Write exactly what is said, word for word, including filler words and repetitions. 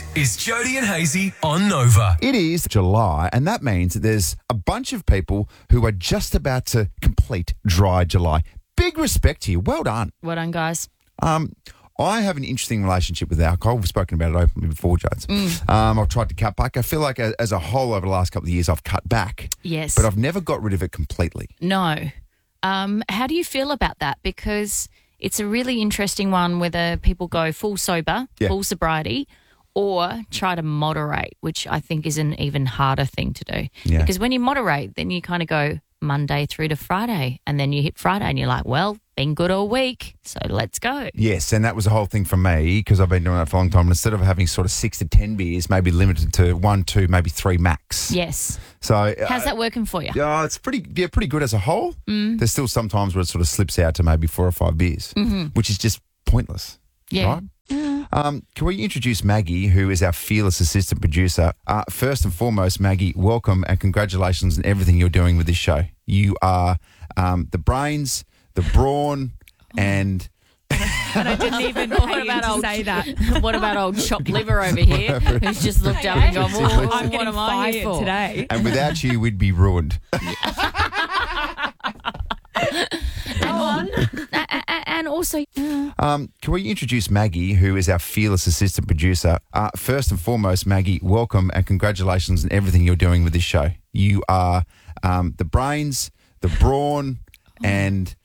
is Jody and Hazy on Nova. It is July, and that means that there's a bunch of people who are just about to complete dry July. Big respect to you. Well done. Well done, guys. Um, I have an interesting relationship with alcohol. We've spoken about it openly before, Jones. Mm. Um, I've tried to cut back. I feel like a, as a whole over the last couple of years, I've cut back. Yes. But I've never got rid of it completely. No. Um, how do you feel about that? Because it's a really interesting one whether people go full sober, Yeah. full sobriety, or try to moderate, which I think is an even harder thing to do. Yeah. Because when you moderate, then you kind of go Monday through to Friday, and then you hit Friday and you're like, well, been good all week, so let's go. Yes, and that was the whole thing for me because I've been doing that for a long time. Instead of having sort of six to ten beers, maybe limited to one, two, maybe three max. Yes. So How's uh, that working for you? Yeah, it's pretty yeah, pretty good as a whole. Mm. There's still some times where it sort of slips out to maybe four or five beers, Mm-hmm. which is just pointless. Yeah. Right? Um, can we introduce Maggie, who is our fearless assistant producer? Uh, first and foremost, Maggie, welcome and congratulations on everything you're doing with this show. You are um, the brains, the brawn, and... And I didn't even What pay you about to old- say that. What about old chopped liver over here who's just looked up and gone, well, I'm what getting am I fired here for? today. and without you, we'd be ruined. And, a- a- and also, Um, can we introduce Maggie, who is our fearless assistant producer? Uh, first and foremost, Maggie, welcome and congratulations on everything you're doing with this show. You are um, the brains, the brawn, and...